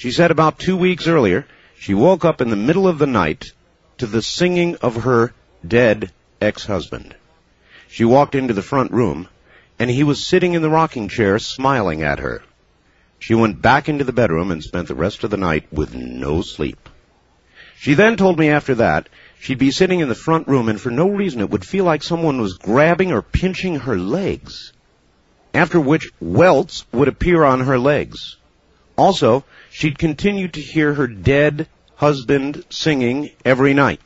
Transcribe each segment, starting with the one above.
She said about 2 weeks earlier, she woke up in the middle of the night to the singing of her dead ex-husband. She walked into the front room, and he was sitting in the rocking chair smiling at her. She went back into the bedroom and spent the rest of the night with no sleep. She then told me after that she'd be sitting in the front room, and for no reason it would feel like someone was grabbing or pinching her legs, after which welts would appear on her legs. Also, she'd continue to hear her dead husband singing every night.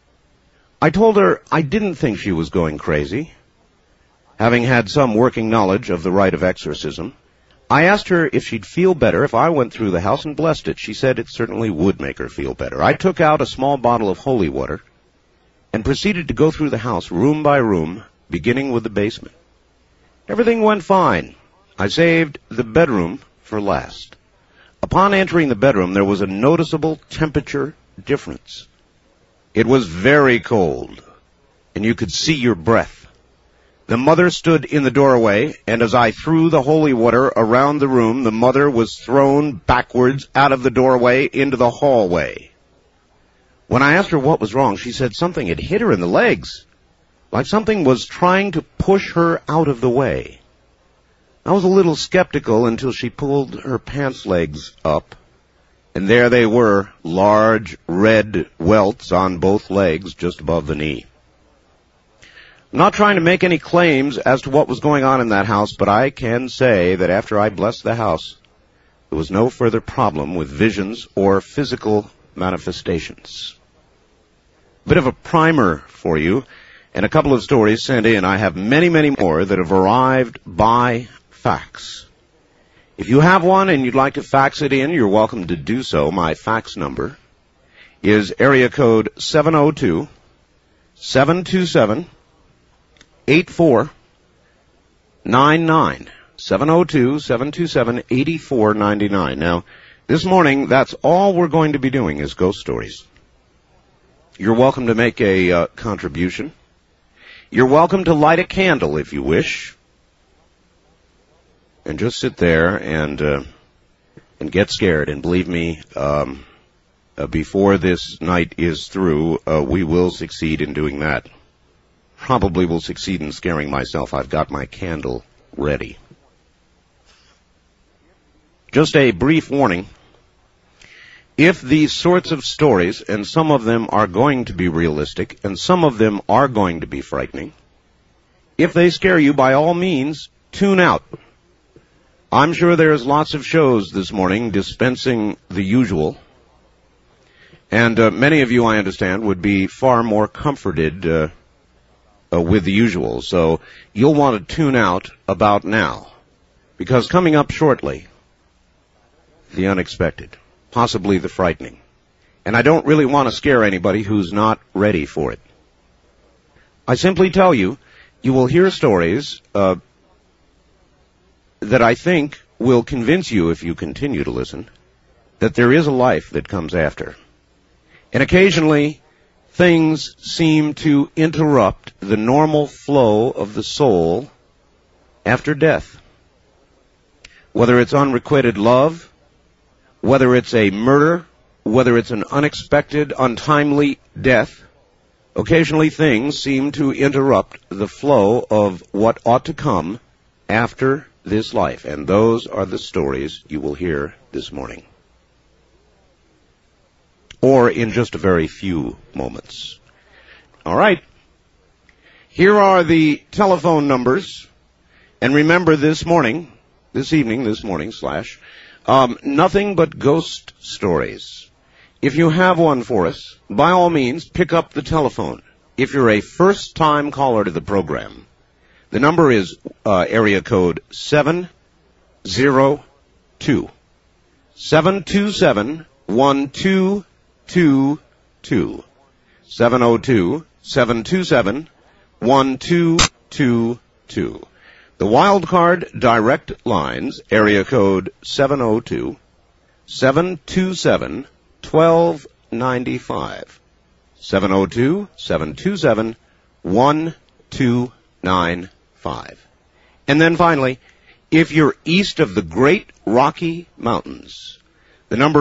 I told her I didn't think she was going crazy, having had some working knowledge of the rite of exorcism. I asked her if she'd feel better if I went through the house and blessed it. She said it certainly would make her feel better. I took out a small bottle of holy water and proceeded to go through the house room by room, beginning with the basement. Everything went fine. I saved the bedroom for last. Upon entering the bedroom, there was a noticeable temperature difference. It was very cold, and you could see your breath. The mother stood in the doorway, and as I threw the holy water around the room, the mother was thrown backwards out of the doorway into the hallway. When I asked her what was wrong, she said something had hit her in the legs, like something was trying to push her out of the way. I was a little skeptical until she pulled her pants legs up, and there they were, large red welts on both legs just above the knee. I'm not trying to make any claims as to what was going on in that house, but I can say that after I blessed the house, there was no further problem with visions or physical manifestations. A bit of a primer for you, and a couple of stories sent in. I have many, many more that have arrived by fax. If you have one and you'd like to fax it in, you're welcome to do so. My fax number is area code 702-727-8499. 702-727-8499. Now, this morning, that's all we're going to be doing is ghost stories. You're welcome to make a contribution. You're welcome to light a candle if you wish, and just sit there and get scared. And believe me, before this night is through, we will succeed in doing that. Probably will succeed in scaring myself. I've got my candle ready. Just a brief warning. If these sorts of stories, and some of them are going to be realistic, and some of them are going to be frightening, if they scare you, by all means, tune out. I'm sure there's lots of shows this morning dispensing the usual, and many of you, I understand, would be far more comforted with the usual. So you'll want to tune out about now, because coming up shortly, the unexpected, possibly the frightening. And I don't really want to scare anybody who's not ready for it. I simply tell you, you will hear stories that I think will convince you, if you continue to listen, that there is a life that comes after. And occasionally, things seem to interrupt the normal flow of the soul after death. Whether it's unrequited love, whether it's a murder, whether it's an unexpected, untimely death, occasionally things seem to interrupt the flow of what ought to come after this life. And those are the stories you will hear this morning, or in just a very few moments. All right. Here are the telephone numbers. And remember this evening, nothing but ghost stories. If you have one for us, by all means, pick up the telephone. If you're a first-time caller to the program, the number is area code 702 727-1222. 702-727-1222. The wildcard direct lines, area code 702-727-1295. 702-727-1295. And then finally, if you're east of the Great Rocky Mountains, the number